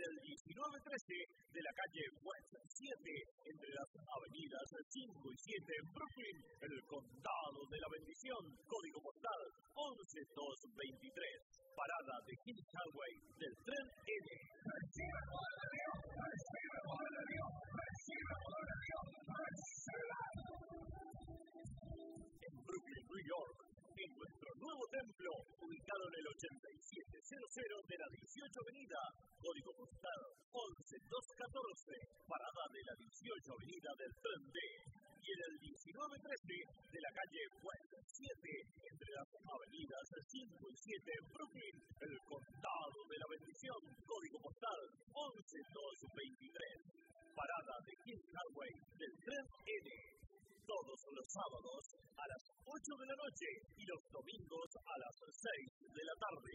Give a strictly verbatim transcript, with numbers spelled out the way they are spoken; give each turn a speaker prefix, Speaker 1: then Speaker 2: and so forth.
Speaker 1: el diecinueve trece de la calle West siete, entre las avenidas cinco y siete en Brooklyn, en el Condado de la Bendición, código postal once dos veintitrés, parada de Kings Highway del tren N. ¡Recibe poder de Dios! ¡Recibe poder de Dios! ¡Recibe poder de Dios! ¡Recibe! En Brooklyn, New York, en nuestro nuevo templo, ubicado en el ochenta y siete cero de la dieciocho Avenida, código postal once dos catorce, parada de la dieciocho Avenida del tren D, y en el diecinueve trece de la calle West siete, entre las avenidas cinco y siete en Brooklyn, el Condado de la Bendición, código postal once dos veintitrés, parada de Kings Highway del tren N. Todos los sábados a las ocho de la noche y los domingos a las seis de la tarde.